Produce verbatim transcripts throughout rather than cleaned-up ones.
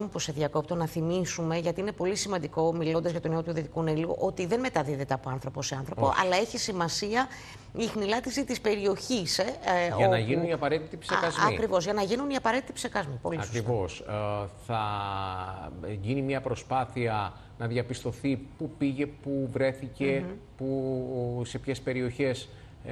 Που σε διακόπτω, να θυμίσουμε, γιατί είναι πολύ σημαντικό, μιλώντας για τον ιό του Δυτικού Νείλου, ότι δεν μεταδίδεται από άνθρωπο σε άνθρωπο, όχι, αλλά έχει σημασία η χνηλάτιση της περιοχής. Ε, για όπου... να γίνουν οι απαραίτητοι ψεκασμοί. Ακριβώς, για να γίνουν οι απαραίτητοι ψεκασμοί. Πολύ Ακριβώς. Ε, θα γίνει μια προσπάθεια να διαπιστωθεί πού πήγε, πού βρέθηκε, mm-hmm. που, σε ποιες περιοχές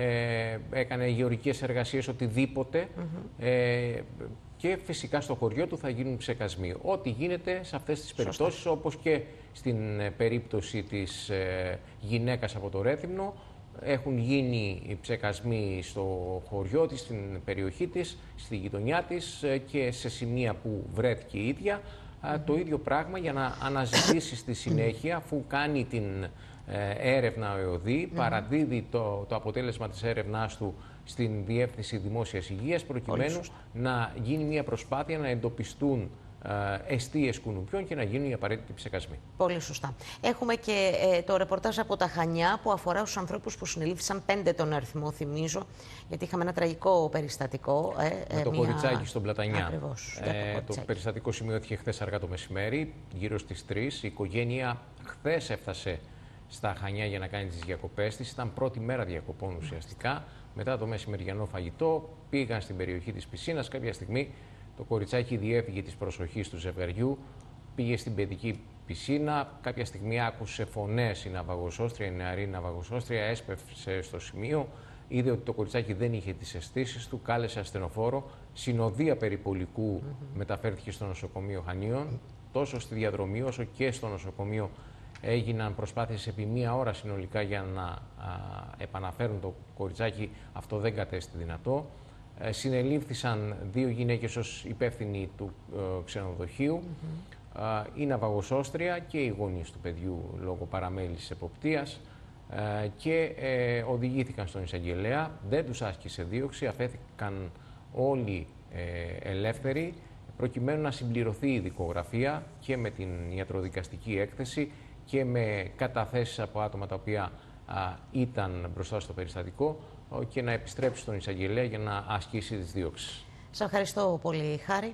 ε, έκανε γεωργικές εργασίες, οτιδήποτε. Mm-hmm. ε, Και φυσικά στο χωριό του θα γίνουν ψεκασμοί. Ό,τι γίνεται σε αυτές τις περιπτώσεις, όπως και στην περίπτωση της ε, γυναίκας από το Ρέθυμνο, έχουν γίνει οι ψεκασμοί στο χωριό της, στην περιοχή της, στη γειτονιά της ε, και σε σημεία που βρέθηκε η ίδια. Mm-hmm. ε, το ίδιο πράγμα για να αναζητήσει στη συνέχεια, αφού κάνει την ε, έρευνα ο ΕΟΔΗ, mm-hmm. παραδίδει το, το αποτέλεσμα της έρευνάς του στην Διεύθυνση Δημόσιας Υγείας, προκειμένου να γίνει μια προσπάθεια να εντοπιστούν ε, εστίες κουνουπιών και να γίνουν οι απαραίτητοι ψεκασμοί. Πολύ σωστά. Έχουμε και ε, το ρεπορτάζ από τα Χανιά που αφορά στους ανθρώπους που συνελήφθησαν, πέντε τον αριθμό, θυμίζω, γιατί είχαμε ένα τραγικό περιστατικό. Ε, Με το μια... κοριτσάκι στον Πλατανιά. Ακριβώς, ε, το, το περιστατικό σημειώθηκε χθες αργά το μεσημέρι, γύρω στις τρεις. Η οικογένεια χθες έφτασε στα Χανιά για να κάνει τις διακοπές της. Ήταν πρώτη μέρα διακοπών ουσιαστικά. Μετά το μεσημεριανό φαγητό πήγαν στην περιοχή της πισίνας. Κάποια στιγμή το κοριτσάκι διέφυγε της προσοχής του ζευγαριού, πήγε στην παιδική πισίνα. Κάποια στιγμή άκουσε φωνές η ναυαγοσώστρια, η νεαρή ναυαγοσώστρια, έσπευσε στο σημείο. Είδε ότι το κοριτσάκι δεν είχε τις αισθήσεις του, κάλεσε ασθενοφόρο. Συνοδεία περιπολικού mm-hmm. μεταφέρθηκε στο νοσοκομείο Χανίων. Τόσο στη διαδρομή όσο και στο νοσοκομείο έγιναν προσπάθειες επί μία ώρα συνολικά για να α, επαναφέρουν το κοριτσάκι. Αυτό δεν κατέστη δυνατό. Ε, συνελήφθησαν δύο γυναίκες ως υπεύθυνοι του ε, ξενοδοχείου. Mm-hmm. ε, η ναυαγοσώστρια και οι γονείς του παιδιού λόγω παραμέλησης εποπτείας ε, και ε, οδηγήθηκαν στον εισαγγελέα. Δεν τους άσκησε δίωξη, αφέθηκαν όλοι ε, ελεύθεροι, προκειμένου να συμπληρωθεί η δικογραφία και με την ιατροδικαστική έκθεση και με καταθέσεις από άτομα τα οποία α, ήταν μπροστά στο περιστατικό και να επιστρέψει στον εισαγγελέα για να ασκήσει τις δίωξεις. Σας ευχαριστώ πολύ, Χάρη.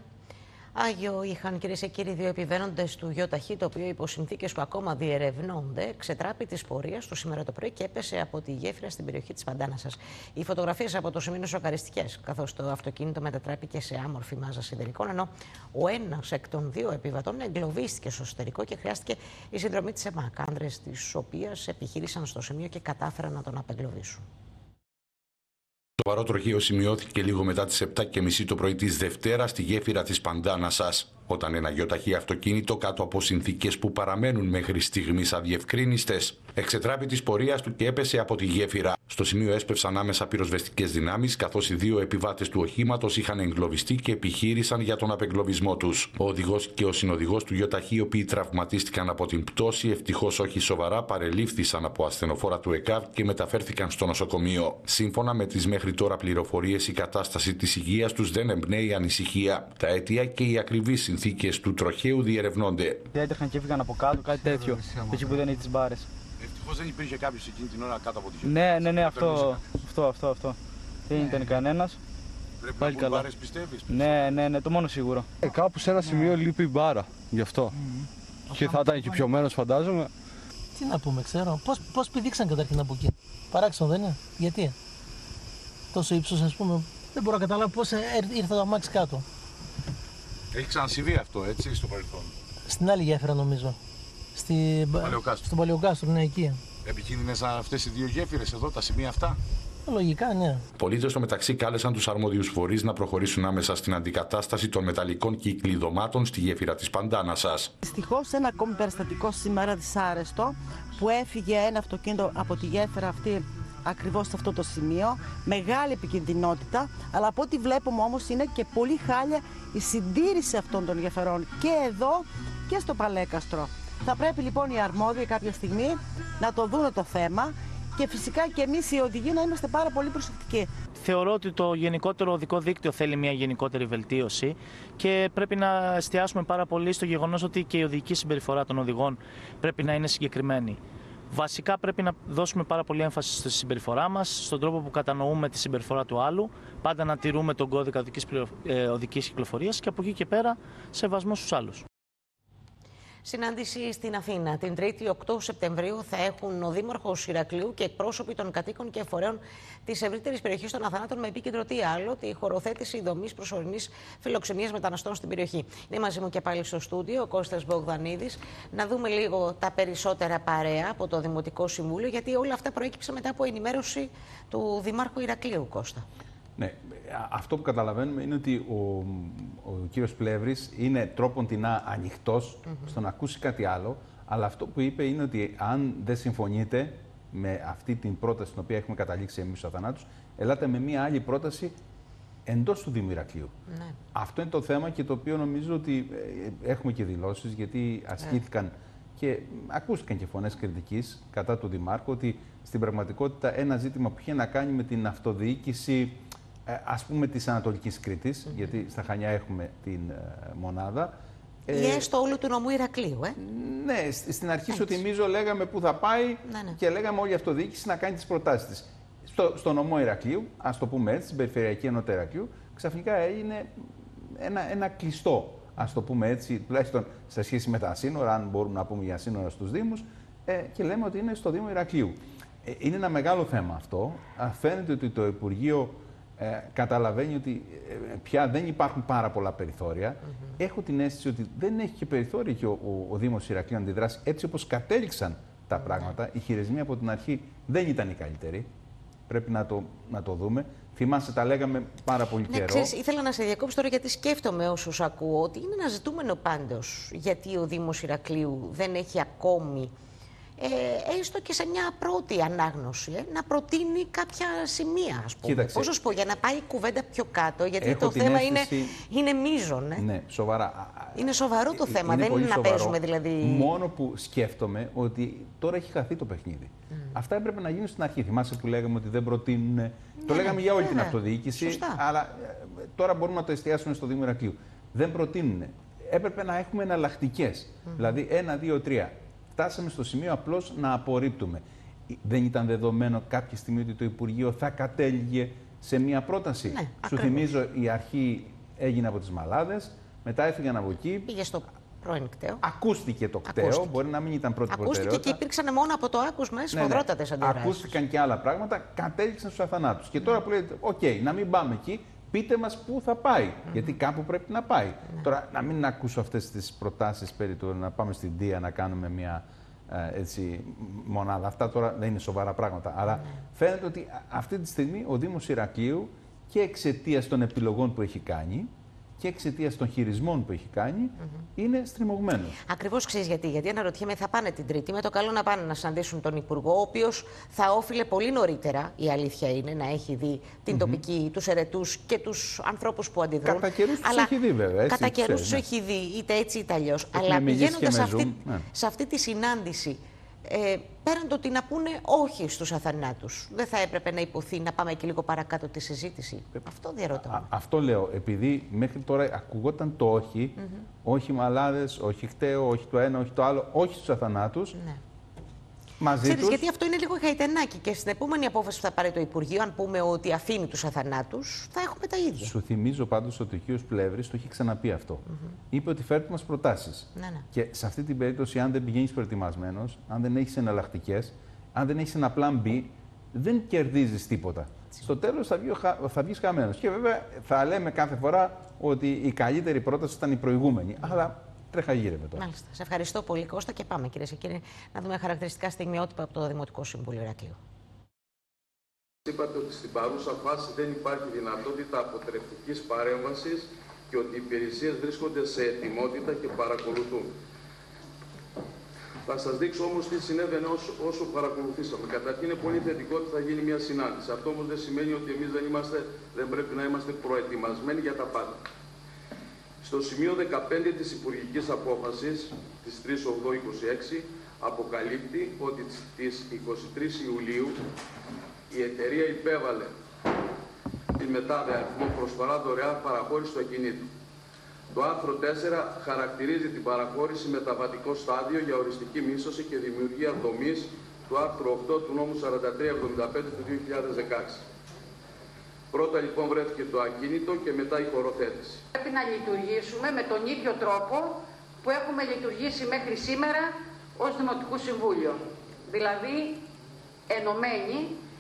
Άγιο είχαν, κυρίες και κύριοι, δύο επιβαίνοντες του γιοταχή, το οποίο υπό συνθήκες που ακόμα διερευνώνται, ξετράπη της πορείας του σήμερα το πρωί και έπεσε από τη γέφυρα στην περιοχή της Παντάνασας. Οι φωτογραφίες από το σημείο είναι σοκαριστικές, καθώς το αυτοκίνητο μετατράπηκε σε άμορφη μάζα σιδερικών, ενώ ο ένας εκ των δύο επιβατών εγκλωβίστηκε στο εσωτερικό και χρειάστηκε η συνδρομή της ΕΜΑΚ, άνδρες της οποίας επιχείρησαν στο σημείο και κατάφεραν να τον απεγκλωβίσουν. Το σοβαρό τροχαίο σημειώθηκε λίγο μετά τις επτά και μισή το πρωί της Δευτέρας στη γέφυρα της Παντάνασας, όταν ένα γιοταχή αυτοκίνητο κάτω από συνθήκες που παραμένουν μέχρι στιγμής αδιευκρίνιστες εξετράπη της πορείας του και έπεσε από τη γέφυρα. Στο σημείο έσπευσαν άμεσα πυροσβεστικές δυνάμεις, καθώς οι δύο επιβάτες του οχήματος είχαν εγκλωβιστεί και επιχείρησαν για τον απεγκλωβισμό τους. Ο οδηγός και ο συνοδηγός του γιοταχή, οι οποίοι τραυματίστηκαν από την πτώση, ευτυχώς όχι σοβαρά, παρελήφθησαν από ασθενοφόρα του ΕΚΑΒ και μεταφέρθηκαν στο νοσοκομείο. Σύμφωνα με τις μέχρι τώρα πληροφορίες, η κατάσταση της υγείας τους δεν εμπνέει ανησυχία. Τα αίτια και οι ακριβείς συνθήκες του τροχαίου διερευνώνται. Έτρεχαν και έφυγαν από κάτω, κάτι τέτοιο. Εκεί που δεν είναι τις μπάρες. Ευτυχώς δεν υπήρχε κάποιος εκείνη την ώρα κάτω από τη γέφυρα. Ναι, ναι, ναι, αυτό, αυτό, αυτό, αυτό. Δεν ήταν ναι. κανένας. Πρέπει Πάλι να μπουν μπάρες, πιστεύεις? Ναι, ναι, ναι, το μόνο σίγουρο. Ε, κάπου σε ένα σημείο λείπει η μπάρα, γι' αυτό. Mm. Και θα ήταν και πιωμένος, φαντάζομαι. Τι να πούμε, ξέρω. Πώς, πώς πηδήξαν καταρχήν από εκεί. Παράξενο δεν είναι? Γιατί? Τόσο ύψος, ας πούμε. Δεν μπορώ να καταλάβω πώς ήρθε το αμάξι κάτω. Έχει ξανασυμβεί αυτό, έτσι, στο παρελθόν? Στην άλλη γέφυρα, νομίζω. Στη... Στον Παλαιοκάστρο, ναι, εκεί. Επικίνδυνες αυτές οι δύο γέφυρες εδώ, τα σημεία αυτά? Λογικά, ναι. Πολίτες στο μεταξύ κάλεσαν τους αρμόδιους φορείς να προχωρήσουν άμεσα στην αντικατάσταση των μεταλλικών κυκλειδωμάτων στη γέφυρα της Παντάνασας. Δυστυχώς, ένα ακόμη περιστατικό σήμερα δυσάρεστο που έφυγε ένα αυτοκίνητο από τη γέφυρα αυτή ακριβώς σε αυτό το σημείο. Μεγάλη επικινδυνότητα, αλλά από ό,τι βλέπουμε όμως είναι και πολύ χάλια η συντήρηση αυτών των γεφυρών και εδώ και στο Παλέκαστρο. Θα πρέπει λοιπόν οι αρμόδιοι κάποια στιγμή να το δούνε το θέμα και φυσικά και εμείς οι οδηγοί να είμαστε πάρα πολύ προσεκτικοί. Θεωρώ ότι το γενικότερο οδικό δίκτυο θέλει μια γενικότερη βελτίωση και πρέπει να εστιάσουμε πάρα πολύ στο γεγονός ότι και η οδική συμπεριφορά των οδηγών πρέπει να είναι συγκεκριμένη. Βασικά πρέπει να δώσουμε πάρα πολύ έμφαση στη συμπεριφορά μας, στον τρόπο που κατανοούμε τη συμπεριφορά του άλλου, πάντα να τηρούμε τον κώδικα οδικής, οδικής κυκλοφορίας και από εκεί και πέρα σεβασμό στους άλλους. Συνάντηση στην Αθήνα. Την Τρίτη, οκτώ Σεπτεμβρίου, θα έχουν ο Δήμαρχος Ηρακλείου και εκπρόσωποι των κατοίκων και φορέων της ευρύτερης περιοχής των Αθανάτων με επίκεντρο τι άλλο, τη χωροθέτηση δομής προσωρινής φιλοξενίας μεταναστών στην περιοχή. Είναι μαζί μου και πάλι στο στούντιο ο Κώστας Μπογδανίδης. Να δούμε λίγο τα περισσότερα παρέα από το Δημοτικό Συμβούλιο, γιατί όλα αυτά προέκυψαν μετά από ενημέρωση του Δημάρχου Ηρακλείου, Κώστα. Ναι, αυτό που καταλαβαίνουμε είναι ότι ο, ο κύριος Πλεύρης είναι τρόποντινά ανοιχτός mm-hmm. στο να ακούσει κάτι άλλο, αλλά αυτό που είπε είναι ότι αν δεν συμφωνείτε με αυτή την πρόταση την οποία έχουμε καταλήξει εμείς στους Αθανάτους, ελάτε με μία άλλη πρόταση εντός του Δήμου Ηρακλείου. Ναι. Αυτό είναι το θέμα και το οποίο νομίζω ότι έχουμε και δηλώσεις, γιατί ασκήθηκαν yeah. και ακούστηκαν και φωνές κριτικής κατά του Δημάρχου, ότι στην πραγματικότητα ένα ζήτημα που είχε να κάνει με την αυτοδιοίκηση, ας πούμε, της Ανατολικής Κρήτης, mm-hmm. γιατί στα Χανιά έχουμε την ε, μονάδα. Ή έστω όλου του νομού Ηρακλείου, ε. Ναι, στην αρχή σου θυμίζω λέγαμε πού θα πάει ναι, ναι. και λέγαμε όλη η αυτοδιοίκηση να κάνει τις προτάσεις της. Στο, στο νομό Ηρακλείου, ας το πούμε έτσι, στην Περιφερειακή Ενότητα Ηρακλείου, ξαφνικά έγινε ένα, ένα κλειστό, ας το πούμε έτσι, τουλάχιστον σε σχέση με τα σύνορα, αν μπορούμε να πούμε για σύνορα στους Δήμους, ε, και λέμε ότι είναι στο Δήμο Ηρακλείου. Ε, είναι ένα μεγάλο θέμα αυτό. Φαίνεται ότι το Υπουργείο Ε, καταλαβαίνει ότι ε, πια δεν υπάρχουν πάρα πολλά περιθώρια. Mm-hmm. Έχω την αίσθηση ότι δεν έχει και περιθώρια και ο, ο, ο Δήμος Ηρακλείου να αντιδράσει έτσι όπως κατέληξαν τα πράγματα. Mm-hmm. Οι χειρισμοί από την αρχή δεν ήταν οι καλύτεροι. Πρέπει να το, να το δούμε. Θυμάσαι, τα λέγαμε πάρα πολύ ναι, καιρό. Ξέρεις, ήθελα να σε διακόψω τώρα, γιατί σκέφτομαι όσους ακούω ότι είναι ένα ζητούμενο πάντως γιατί ο Δήμος Ηρακλείου δεν έχει ακόμη Ε, έστω και σε μια πρώτη ανάγνωση, ε, να προτείνει κάποια σημεία, ας πούμε. Κοίταξε. Πώς να σου πω, για να πάει η κουβέντα πιο κάτω, γιατί Έχω το θέμα αίσθηση... είναι, είναι μείζον. Ε. Ναι, σοβαρά. Είναι σοβαρό το θέμα, είναι δεν είναι να παίζουμε δηλαδή. Μόνο που σκέφτομαι ότι τώρα έχει χαθεί το παιχνίδι. Mm. Αυτά έπρεπε να γίνουν στην αρχή. Θυμάσαι που λέγαμε ότι δεν προτείνουν. Ναι, το λέγαμε για όλη ναι, την αυτοδιοίκηση, σωστά. Αλλά τώρα μπορούμε να το εστιάσουμε στο Δήμο Ηρακλείου. Δεν προτείνουν. Έπρεπε να έχουμε εναλλακτικές. Mm. Δηλαδή, ένα, δύο, τρία. Φτάσαμε στο σημείο απλώς να απορρίπτουμε. Δεν ήταν δεδομένο κάποια στιγμή ότι το Υπουργείο θα κατέληγε σε μια πρόταση. Ναι, Σου θυμίζω, η αρχή έγινε από τις Μαλάδες, μετά έφυγαν από εκεί. Πήγε στο πρώην κτέο. Ακούστηκε το κτέο, Ακούστηκε. μπορεί να μην ήταν πρώτη Ακούστηκε προτεραιότητα. Και υπήρξαν μόνο από το άκουσμα σφοδρότατες ναι, ναι. αντιδράσεις. Ακούστηκαν και άλλα πράγματα, κατέληξαν στους Αθανάτους. Και τώρα που λέτε, οκ, okay, να μην πάμε εκεί, πείτε μας πού θα πάει, mm-hmm. γιατί κάπου πρέπει να πάει. Mm-hmm. Τώρα, να μην ακούσω αυτές τις προτάσεις περί του να πάμε στην Δία να κάνουμε μια ε, έτσι, μονάδα. Αυτά τώρα δεν είναι σοβαρά πράγματα. Mm-hmm. Αλλά φαίνεται ότι αυτή τη στιγμή ο Δήμος Ηρακλείου και εξαιτίας των επιλογών που έχει κάνει και εξαιτίας των χειρισμών που έχει κάνει, mm-hmm. είναι στριμωγμένος. Ακριβώς, ξέρεις γιατί. Γιατί αναρωτιέμαι, θα πάνε την Τρίτη με το καλό να πάνε να συναντήσουν τον Υπουργό, ο οποίος θα όφιλε πολύ νωρίτερα, η αλήθεια είναι, να έχει δει την mm-hmm. τοπική, τους ερετούς και τους ανθρώπους που αντιδρούν. Κατά καιρούς τους έχει δει, βέβαια. Έτσι, κατά καιρούς τους ναι. έχει δει, είτε έτσι είτε αλλιώς. Αλλά πηγαίνοντας σε αυτή, ναι. σε αυτή τη συνάντηση, Ε, πέραν το ότι να πούνε όχι στους Αθανάτους, δεν θα έπρεπε να υποθεί να πάμε και λίγο παρακάτω τη συζήτηση? Αυτό διαρωτώ. Αυτό λέω, επειδή μέχρι τώρα ακουγόταν το όχι, mm-hmm. όχι Μαλάδες, όχι κτέο, όχι το ένα, όχι το άλλο, όχι στους Αθανάτους. Ναι. Μαζί Ξέρεις, τους... γιατί αυτό είναι λίγο χαϊτενάκι και στην επόμενη απόφαση που θα πάρει το Υπουργείο, αν πούμε ότι αφήνει τους Αθανάτους, θα έχουμε τα ίδια. Σου θυμίζω πάντως ότι ο κ. Πλεύρης το έχει ξαναπεί αυτό. Mm-hmm. Είπε ότι φέρτε μας προτάσεις. Ναι, ναι. Και σε αυτή την περίπτωση, αν δεν πηγαίνεις προετοιμασμένος, αν δεν έχεις εναλλακτικές, αν δεν έχεις ένα πλάν B, δεν κερδίζεις τίποτα. Έτσι. Στο τέλος θα, βγει, θα βγεις χαμένος. Και βέβαια θα λέμε κάθε φορά ότι η καλύτερη πρόταση ήταν η προηγούμενη. Mm-hmm. Αλλά τρέχα γύρευε τώρα. Μάλιστα. Σε ευχαριστώ πολύ, Κώστα, και πάμε, κυρίες και κύριοι, να δούμε χαρακτηριστικά στιγμιότυπα από το Δημοτικό Συμβούλιο Ηρακλείου. Είπατε ότι στην παρούσα φάση δεν υπάρχει δυνατότητα αποτρεπτικής παρέμβασης και ότι οι υπηρεσίες βρίσκονται σε ετοιμότητα και παρακολουθούν. Θα σας δείξω όμως τι συνέβαινε όσο, όσο παρακολουθήσαμε. Καταρχήν είναι πολύ θετικό ότι θα γίνει μια συνάντηση. Αυτό όμως δεν σημαίνει ότι εμείς δεν, είμαστε, δεν πρέπει να είμαστε προετοιμασμένοι για τα πάντα. Στο σημείο δεκαπέντε της Υπουργικής Απόφασης της τρεις οκτώ είκοσι έξι αποκαλύπτει ότι στις είκοσι τρεις Ιουλίου η εταιρεία υπέβαλε την μετάδε αριθμό προσφορά δωρεάν παραχώρηση του ακινήτου. Το άρθρο τέσσερα χαρακτηρίζει την παραχώρηση μεταβατικό στάδιο για οριστική μίσθωση και δημιουργία δομής του άρθρου οκτώ του νόμου σαράντα τρία εβδομήντα πέντε του δύο χιλιάδες δεκαέξι. Πρώτα λοιπόν βρέθηκε το ακίνητο και μετά η χωροθέτηση. Πρέπει να λειτουργήσουμε με τον ίδιο τρόπο που έχουμε λειτουργήσει μέχρι σήμερα ως Δημοτικού Συμβούλιο. Δηλαδή, ενωμένοι